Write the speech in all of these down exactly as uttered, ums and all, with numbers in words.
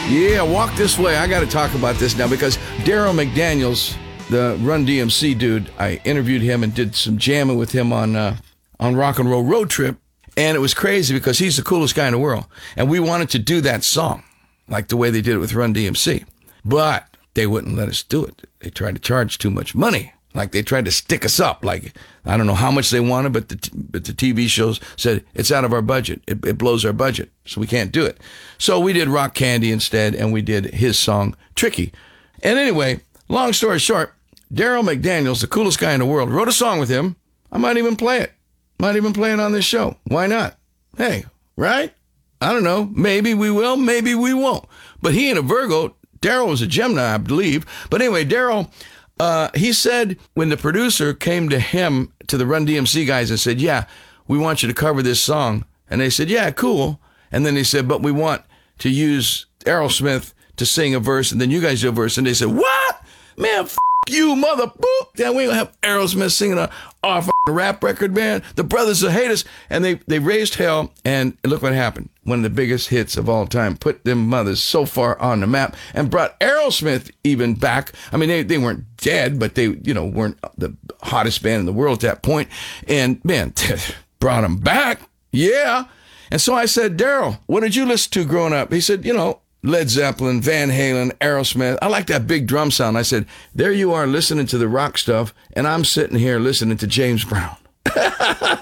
Yeah, Walk This Way. I got to talk about this now because Darryl McDaniels, the Run D M C dude, I interviewed him and did some jamming with him on uh, on Rock and Roll Road Trip. And it was crazy because he's the coolest guy in the world. And we wanted to do that song like the way they did it with Run D M C. But they wouldn't let us do it. They tried to charge too much money. Like they tried to stick us up. Like, I don't know how much they wanted, but the, but the T V shows said, it's out of our budget. It, it blows our budget, so we can't do it. So we did Rock Candy instead, and we did his song, Tricky. And anyway, long story short, Darryl McDaniels, the coolest guy in the world, wrote a song with him. I might even play it. Might even play it on this show. Why not? Hey, right? I don't know. Maybe we will, maybe we won't. But he ain't a Virgo. Darryl was a Gemini, I believe. But anyway, Darryl... Uh, he said when the producer came to him, to the Run D M C guys and said, yeah, we want you to cover this song. And they said, yeah, cool. And then they said, but we want to use Aerosmith to sing a verse and then you guys do a verse. And they said, what? Man, f*** you, mother boop. Then we ain't gonna have Aerosmith singing a, our f***ing rap record, man. The brothers will hate us. And they, they raised hell, and look what happened. One of the biggest hits of all time, put them mothers so far on the map and brought Aerosmith even back. I mean, they, they weren't dead, but they, you know, weren't the hottest band in the world at that point. And man, brought them back. Yeah. And so I said, Darryl, what did you listen to growing up? He said, you know, Led Zeppelin, Van Halen, Aerosmith. I like that big drum sound. I said, there you are listening to the rock stuff, and I'm sitting here listening to James Brown.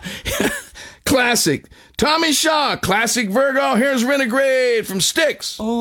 Classic. Tommy Shaw, classic Virgo. Here's Renegade from Styx. Oh.